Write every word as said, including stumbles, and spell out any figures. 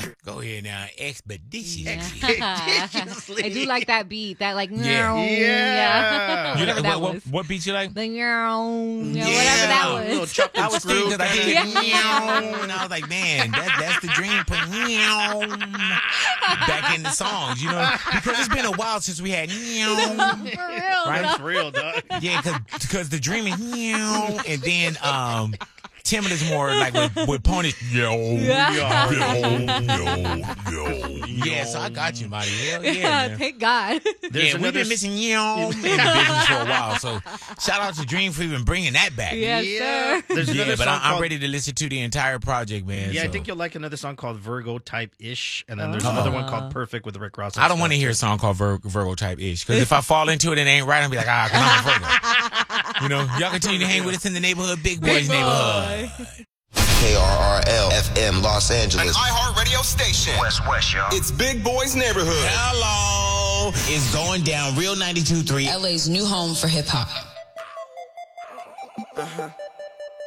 Go ahead now, expeditiously. Expeditiously. I do like that beat. That like, yeah, yeah. yeah. You Whatever like, that what, was. What, what beat you like? The yeah, yeah, whatever that was. Little chopped I was thinking because I did yeah. and I was like, man, that, that's the dream. Put back in the songs, you know, because it's been a while since we had no, for real, right? No. It's real, dog. Yeah, because the dream is and then um. Timid is more like with, with ponies. Yo, yo, yo, yo, yeah, so I got you, Marty. Hell yeah, man. Thank God. There's yeah, we've been missing yo in the business for a while. So shout out to Dream for even bringing that back. Yes, yeah, sir. There's yeah, but song I'm, called... I'm ready to listen to the entire project, man. Yeah, so. I think you'll like another song called Virgo Type Ish, and then there's oh. another one called Perfect with Rick Ross. I don't want to hear a song called Vir- Virgo Type Ish because if I fall into it and it ain't right, I'll be like, ah, because I'm a Virgo. You know, y'all continue to hang with us in the neighborhood, Big Boys big neighborhood. Boy. K R R L F M Los Angeles. An iHeartRadio station. West West, y'all. It's Big Boys Neighborhood. Hello. It's going down. Real ninety-two point three. L A's new home for hip hop. Uh-huh.